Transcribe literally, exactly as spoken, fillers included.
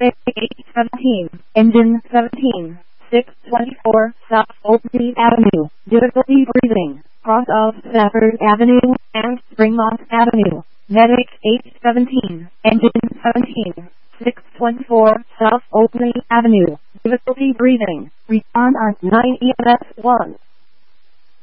eight seventeen, engine seventeen, six twenty-four, South Oakmead Avenue, difficulty breathing, cross of Stafford Avenue, and Springmont Avenue, medic eight seventeen, engine seventeen, six twenty-four, South Oakmead Avenue, difficulty breathing, respond on nine E M S one.